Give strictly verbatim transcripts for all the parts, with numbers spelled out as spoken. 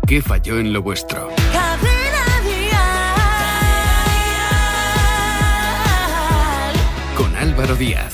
¿Qué falló en lo vuestro? Con Álvaro Díaz.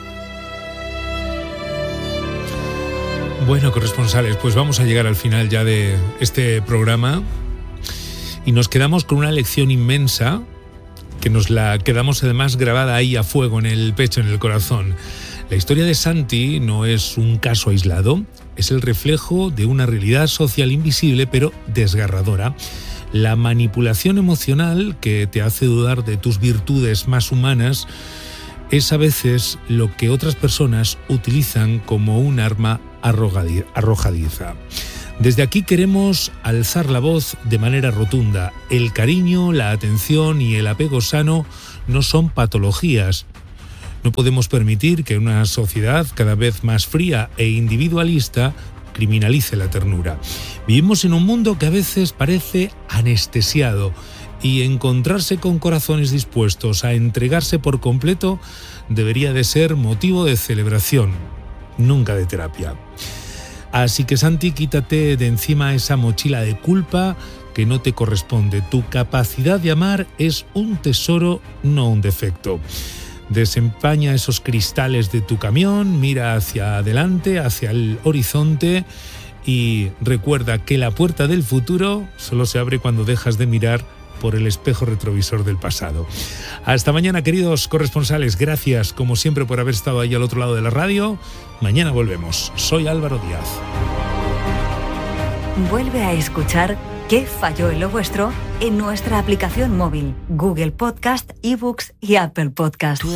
Bueno, corresponsales, pues vamos a llegar al final ya de este programa y nos quedamos con una lección inmensa que nos la quedamos además grabada ahí a fuego en el pecho, en el corazón. La historia de Santi no es un caso aislado, es el reflejo de una realidad social invisible pero desgarradora. La manipulación emocional que te hace dudar de tus virtudes más humanas es a veces lo que otras personas utilizan como un arma arrojadiza. Desde aquí queremos alzar la voz de manera rotunda. El cariño, la atención y el apego sano no son patologías. No podemos permitir que una sociedad cada vez más fría e individualista criminalice la ternura. Vivimos en un mundo que a veces parece anestesiado y encontrarse con corazones dispuestos a entregarse por completo debería de ser motivo de celebración, nunca de terapia. Así que Santi, quítate de encima esa mochila de culpa que no te corresponde. Tu capacidad de amar es un tesoro, no un defecto. Desempaña esos cristales de tu camión, mira hacia adelante, hacia el horizonte y recuerda que la puerta del futuro solo se abre cuando dejas de mirar por el espejo retrovisor del pasado. Hasta mañana, queridos corresponsales. Gracias, como siempre, por haber estado ahí al otro lado de la radio. Mañana volvemos. Soy Álvaro Díaz. Vuelve a escuchar ¿Qué falló en lo vuestro? En nuestra aplicación móvil, Google Podcast, eBooks y Apple Podcast.